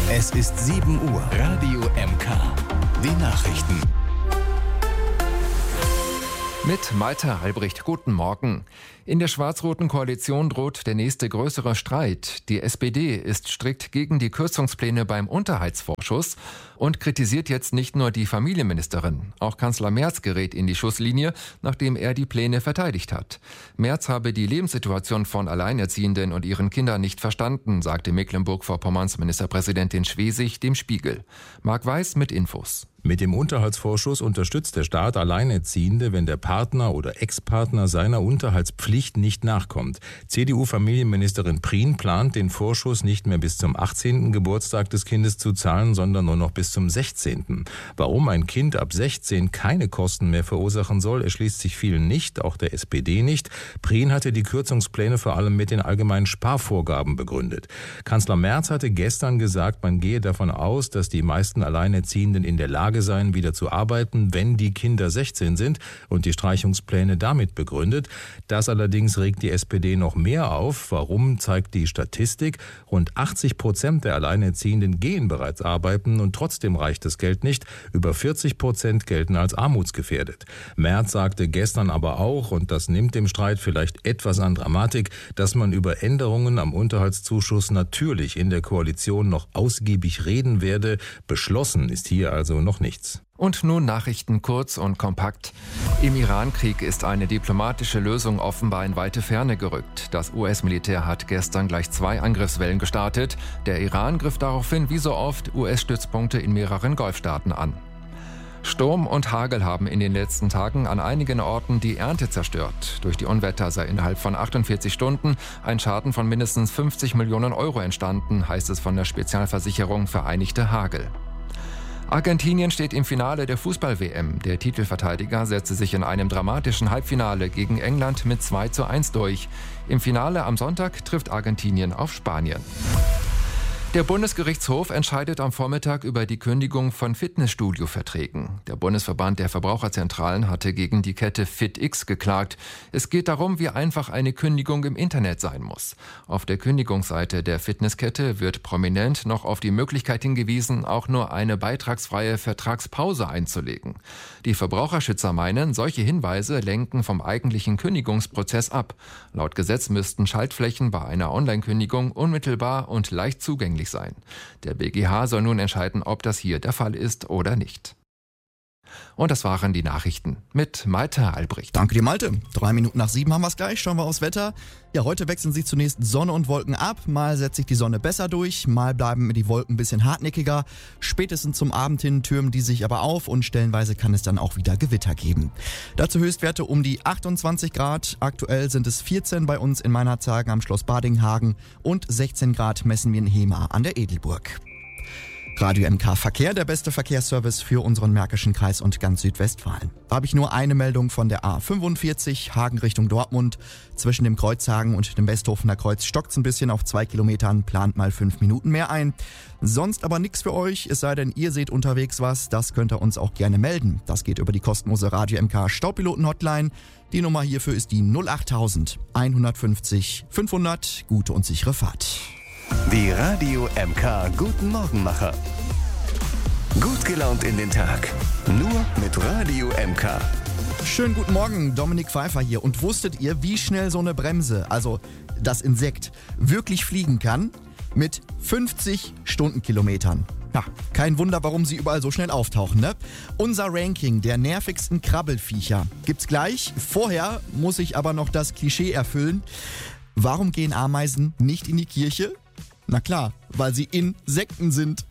Es ist 7 Uhr. Radio MK. Die Nachrichten. Mit Malte Albrecht, guten Morgen. In der schwarz-roten Koalition droht der nächste größere Streit. Die SPD ist strikt gegen die Kürzungspläne beim Unterhaltsvorschuss und kritisiert jetzt nicht nur die Familienministerin. Auch Kanzler Merz gerät in die Schusslinie, nachdem er die Pläne verteidigt hat. Merz habe die Lebenssituation von Alleinerziehenden und ihren Kindern nicht verstanden, sagte Mecklenburg-Vorpommerns Ministerpräsidentin Schwesig dem Spiegel. Marc Weiß mit Infos. Mit dem Unterhaltsvorschuss unterstützt der Staat Alleinerziehende, wenn der Partner oder Ex-Partner seiner Unterhaltspflicht nicht nachkommt. CDU-Familienministerin Prien plant, den Vorschuss nicht mehr bis zum 18. Geburtstag des Kindes zu zahlen, sondern nur noch bis zum 16. Warum ein Kind ab 16 keine Kosten mehr verursachen soll, erschließt sich vielen nicht, auch der SPD nicht. Prien hatte die Kürzungspläne vor allem mit den allgemeinen Sparvorgaben begründet. Kanzler Merz hatte gestern gesagt, man gehe davon aus, dass die meisten Alleinerziehenden in der Lage seien, wieder zu arbeiten, wenn die Kinder 16 sind, und die Streichungspläne damit begründet. Das allerdings regt die SPD noch mehr auf. Warum, zeigt die Statistik. Rund 80% der Alleinerziehenden gehen bereits arbeiten und trotzdem reicht das Geld nicht. Über 40% gelten als armutsgefährdet. Merz sagte gestern aber auch, und das nimmt dem Streit vielleicht etwas an Dramatik, dass man über Änderungen am Unterhaltszuschuss natürlich in der Koalition noch ausgiebig reden werde. Beschlossen ist hier also noch nichts. Und nun Nachrichten kurz und kompakt. Im Iran-Krieg ist eine diplomatische Lösung offenbar in weite Ferne gerückt. Das US-Militär hat gestern gleich 2 Angriffswellen gestartet. Der Iran griff daraufhin wie so oft US-Stützpunkte in mehreren Golfstaaten an. Sturm und Hagel haben in den letzten Tagen an einigen Orten die Ernte zerstört. Durch die Unwetter sei innerhalb von 48 Stunden ein Schaden von mindestens 50 Millionen Euro entstanden, heißt es von der Spezialversicherung Vereinigte Hagel. Argentinien steht im Finale der Fußball-WM. Der Titelverteidiger setzte sich in einem dramatischen Halbfinale gegen England mit 2:1 durch. Im Finale am Sonntag trifft Argentinien auf Spanien. Der Bundesgerichtshof entscheidet am Vormittag über die Kündigung von Fitnessstudio-Verträgen. Der Bundesverband der Verbraucherzentralen hatte gegen die Kette FitX geklagt. Es geht darum, wie einfach eine Kündigung im Internet sein muss. Auf der Kündigungsseite der Fitnesskette wird prominent noch auf die Möglichkeit hingewiesen, auch nur eine beitragsfreie Vertragspause einzulegen. Die Verbraucherschützer meinen, solche Hinweise lenken vom eigentlichen Kündigungsprozess ab. Laut Gesetz müssten Schaltflächen bei einer Online-Kündigung unmittelbar und leicht zugänglich sein. Der BGH soll nun entscheiden, ob das hier der Fall ist oder nicht. Und das waren die Nachrichten mit Malte Albrecht. Danke dir, Malte. 7:03 haben wir es gleich. Schauen wir aufs Wetter. Ja, heute wechseln sich zunächst Sonne und Wolken ab. Mal setzt sich die Sonne besser durch, mal bleiben die Wolken ein bisschen hartnäckiger. Spätestens zum Abend hin türmen die sich aber auf und stellenweise kann es dann auch wieder Gewitter geben. Dazu Höchstwerte um die 28 Grad. Aktuell sind es 14 bei uns in Meinerzhagen am Schloss Badinghagen und 16 Grad messen wir in Hemer an der Edelburg. Radio MK Verkehr, der beste Verkehrsservice für unseren Märkischen Kreis und ganz Südwestfalen. Da habe ich nur eine Meldung von der A45, Hagen Richtung Dortmund. Zwischen dem Kreuzhagen und dem Westhofener Kreuz stockt es ein bisschen auf 2 Kilometern, plant mal 5 Minuten mehr ein. Sonst aber nichts für euch, es sei denn, ihr seht unterwegs was, das könnt ihr uns auch gerne melden. Das geht über die kostenlose Radio MK Staupiloten-Hotline. Die Nummer hierfür ist die 08000 150 500. Gute und sichere Fahrt. Die Radio MK Guten Morgenmacher. Gut gelaunt in den Tag. Nur mit Radio MK. Schönen guten Morgen, Dominik Pfeiffer hier. Und wusstet ihr, wie schnell so eine Bremse, also das Insekt, wirklich fliegen kann? Mit 50 Stundenkilometern. Ja, kein Wunder, warum sie überall so schnell auftauchen, ne? Unser Ranking der nervigsten Krabbelfiecher gibt's gleich. Vorher muss ich aber noch das Klischee erfüllen. Warum gehen Ameisen nicht in die Kirche? Na klar, weil sie Insekten sind.